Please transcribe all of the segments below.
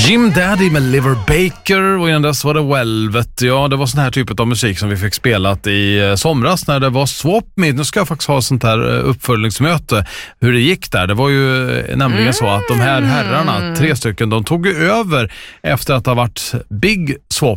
Jim Daddy med Liver Baker och innan dess var det Velvet. Ja, det var sån här typ av musik som vi fick spelat i somras när det var Swap Meet. Nu ska jag faktiskt ha sånt här uppföljningsmöte hur det gick där. Det var ju nämligen så att de här herrarna, 3 stycken, de tog över efter att ha varit Big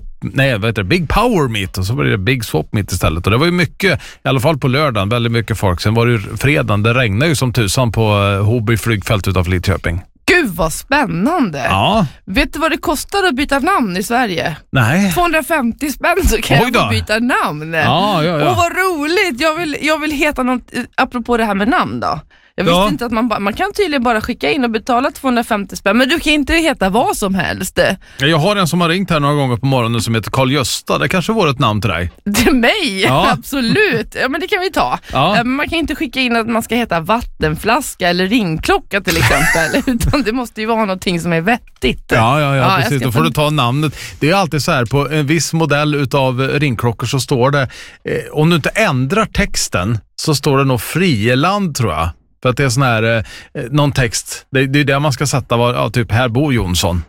Power Meet och så var det Big Swap Meet istället. Och det var ju mycket, i alla fall på lördagen, väldigt mycket folk. Sen var det ju fredagen, det regnade ju som tusan på Hoby flygfält utanför Lidköping. Gud vad spännande. Ja. Vet du vad det kostar att byta namn i Sverige? Nej. 250 spänn så kan jag få byta namn. Ja. Och vad roligt. Jag vill heta något, apropå det här med namn då. Jag visste inte att man kan tydligen bara skicka in och betala 250 spänn. Men du kan inte heta vad som helst. Jag har en som har ringt här några gånger på morgonen som heter Carl-Gösta. Det kanske vore ett namn till dig. Till mig? Ja. Absolut. Ja, men det kan vi ta. Ja. Man kan inte skicka in att man ska heta vattenflaska eller ringklocka till exempel. Utan det måste ju vara någonting som är vettigt. Ja, precis. Då får du ta namnet. Det är alltid så här, på en viss modell utav ringklockor så står det, om du inte ändrar texten så står det nog Frieland, tror jag. För att det är sån här, någon text, det är där man ska sätta, typ här bor Jonsson.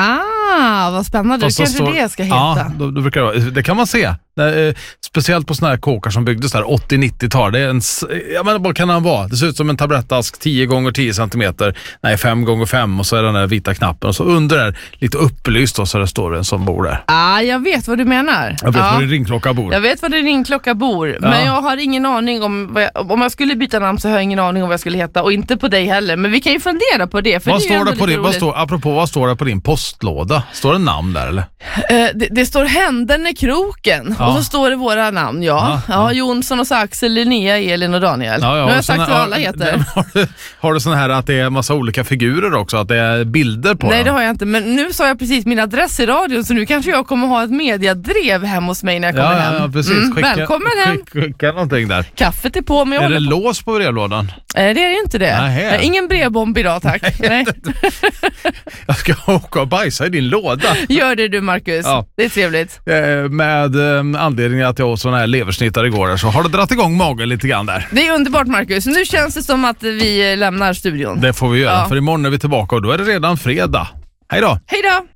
Vad spännande. Det kanske det ska heta. Ja, då brukar det kan man se. Speciellt på såna här kåkar som byggdes där 80-90-tal. Det är vad kan han vara? Det ser ut som en tablettask 10x10 cm. Nej, 5x5 och så är den där vita knappen. Och så under där lite upplyst och så det står en som bor där. Jag vet vad du menar. Jag vet var din ringklocka bor. Jag vet var din ringklocka bor. Men jag har ingen aning om jag skulle byta namn så har jag ingen aning om vad jag skulle heta. Och inte på dig heller. Men vi kan ju fundera på det. För vad det står det på din, vad står det på din postlåda? Står det namn där eller? Det står Händen i kroken. Och så står det våra namn, Jonsson och så Axel, Linnea, Elin och Daniel. Nu har jag sagt vad alla heter. Har du sån här att det är massa olika figurer också? Att det är bilder på? Nej, det har jag inte. Men nu sa jag precis min adress i radion, så nu kanske jag kommer ha ett mediadrev hem hos mig när jag kommer hem. Ja, precis. Välkommen hem. Skicka någonting där. Kaffet är på mig. Är det lås på brevlådan? Det är inte det. Ingen brevbomb idag, tack. Nej. Jag ska åka och bajsa i din låda. Gör det du, Marcus. Ja. Det är trevligt. Med anledningen att jag åt sådana här leversnittar igår där, så har det dratt igång magen lite grann där. Det är underbart, Marcus. Nu känns det som att vi lämnar studion. Det får vi göra, för imorgon är vi tillbaka och då är det redan fredag. Hej då! Hej då!